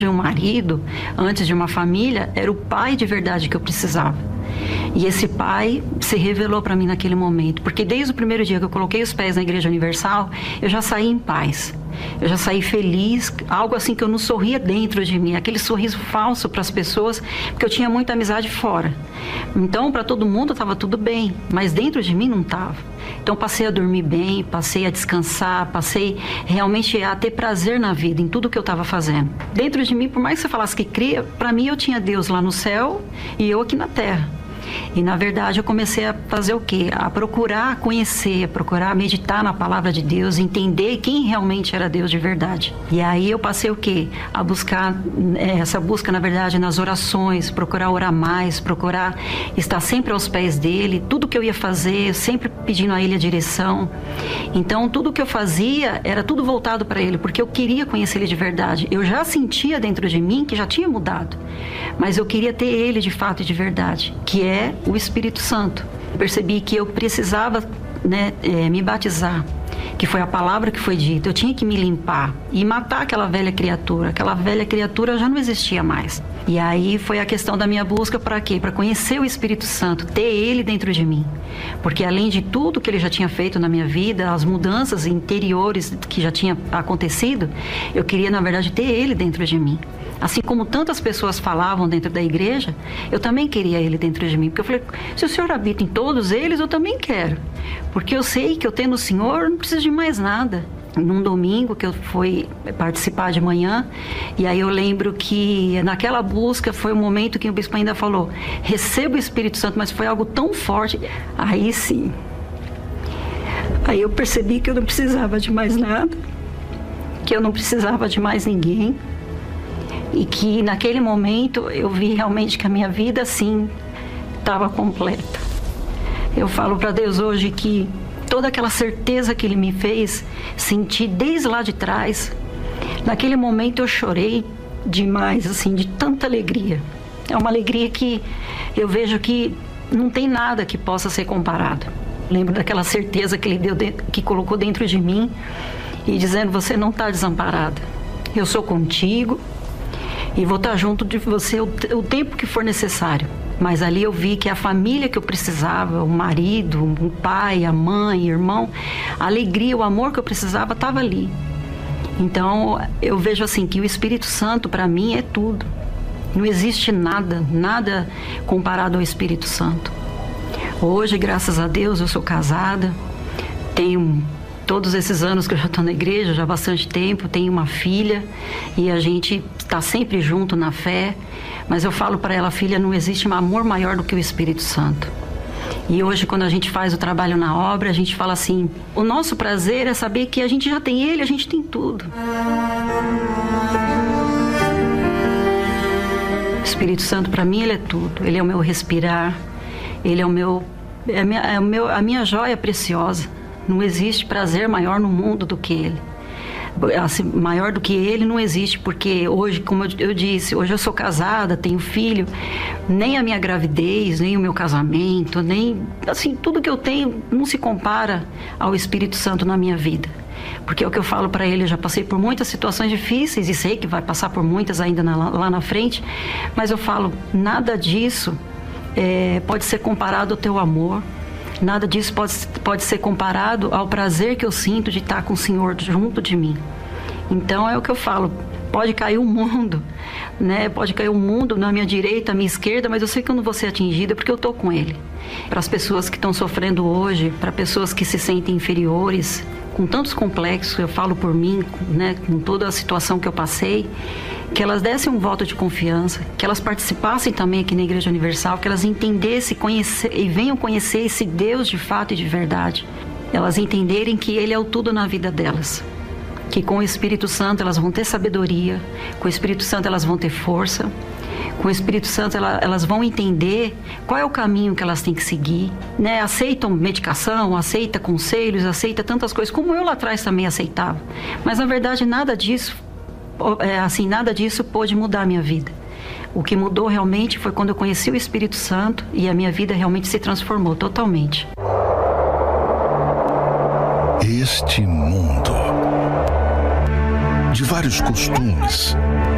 de um marido, antes de uma família, era o pai de verdade que eu precisava. E esse pai se revelou para mim naquele momento, porque desde o primeiro dia que eu coloquei os pés na Igreja Universal, eu já saí em paz. Eu já saí feliz, algo assim que eu não sorria dentro de mim, aquele sorriso falso para as pessoas, porque eu tinha muita amizade fora. Então, para todo mundo estava tudo bem, mas dentro de mim não estava. Então, passei a dormir bem, passei a descansar, passei realmente a ter prazer na vida, em tudo que eu estava fazendo. Dentro de mim, por mais que você falasse que cria, para mim eu tinha Deus lá no céu e eu aqui na terra. E, na verdade, eu comecei a fazer o quê? A procurar conhecer, a procurar meditar na palavra de Deus, entender quem realmente era Deus de verdade. E aí eu passei o quê? A buscar, essa busca, na verdade, nas orações, procurar orar mais, procurar estar sempre aos pés dele. Tudo que eu ia fazer, sempre pedindo a ele a direção. Então, tudo que eu fazia era tudo voltado para ele, porque eu queria conhecer ele de verdade. Eu já sentia dentro de mim que já tinha mudado, mas eu queria ter ele de fato e de verdade, que é o Espírito Santo. Eu percebi que eu precisava, me batizar, que foi a palavra que foi dita. Eu tinha que me limpar e matar aquela velha criatura. Aquela velha criatura já não existia mais. E aí foi a questão da minha busca para quê? Para conhecer o Espírito Santo, ter ele dentro de mim. Porque além de tudo que ele já tinha feito na minha vida, as mudanças interiores que já tinha acontecido, eu queria, na verdade, ter ele dentro de mim. Assim como tantas pessoas falavam dentro da igreja, eu também queria ele dentro de mim. Porque eu falei, se o Senhor habita em todos eles, eu também quero. Porque eu sei que eu tendo o Senhor, não preciso de mais nada. Num domingo que eu fui participar de manhã, e aí eu lembro que naquela busca foi o momento que o bispo ainda falou, receba o Espírito Santo, mas foi algo tão forte. Aí sim, aí eu percebi que eu não precisava de mais nada, que eu não precisava de mais ninguém. E que naquele momento eu vi realmente que a minha vida, sim, estava completa. Eu falo para Deus hoje que toda aquela certeza que Ele me fez sentir desde lá de trás, naquele momento eu chorei demais, assim, de tanta alegria. É uma alegria que eu vejo que não tem nada que possa ser comparado. Lembro daquela certeza que Ele deu, que colocou dentro de mim, e dizendo, você não está desamparada. Eu sou contigo. E vou estar junto de você o tempo que for necessário. Mas ali eu vi que a família que eu precisava, o marido, o pai, a mãe, o irmão, a alegria, o amor que eu precisava estava ali. Então eu vejo assim que o Espírito Santo para mim é tudo. Não existe nada comparado ao Espírito Santo. Hoje, graças a Deus, eu sou casada, tenho todos esses anos que eu já estou na igreja, já há bastante tempo, tenho uma filha e a gente está sempre junto na fé, mas eu falo para ela, filha, não existe um amor maior do que o Espírito Santo. E hoje, quando a gente faz o trabalho na obra, a gente fala assim, o nosso prazer é saber que a gente já tem ele, a gente tem tudo. O Espírito Santo, para mim, ele é tudo. Ele é o meu respirar, ele é a minha joia preciosa. Não existe prazer maior no mundo do que ele. Assim, maior do que ele não existe, porque hoje, como eu disse, hoje eu sou casada, tenho filho, nem a minha gravidez, nem o meu casamento, nem, assim, tudo que eu tenho não se compara ao Espírito Santo na minha vida. Porque é o que eu falo para ele, eu já passei por muitas situações difíceis e sei que vai passar por muitas ainda lá na frente, mas eu falo, nada disso pode ser comparado ao teu amor. Nada disso pode ser comparado ao prazer que eu sinto de estar com o Senhor junto de mim. Então é o que eu falo, pode cair o mundo, né? Pode cair o mundo na minha direita, à minha esquerda, mas eu sei que eu não vou ser atingida porque eu estou com Ele. Para as pessoas que estão sofrendo hoje, para pessoas que se sentem inferiores, com tantos complexos, eu falo por mim, né? Com toda a situação que eu passei, que elas dessem um voto de confiança, que elas participassem também aqui na Igreja Universal, que elas entendessem e venham conhecer esse Deus de fato e de verdade. Elas entenderem que Ele é o tudo na vida delas. Que com o Espírito Santo elas vão ter sabedoria, com o Espírito Santo elas vão ter força, com o Espírito Santo elas vão entender qual é o caminho que elas têm que seguir, né? Aceitam medicação, aceita conselhos, aceita tantas coisas, como eu lá atrás também aceitava. Mas na verdade nada disso pôde mudar a minha vida. O que mudou realmente foi quando eu conheci o Espírito Santo e a minha vida realmente se transformou totalmente. Este mundo de vários costumes,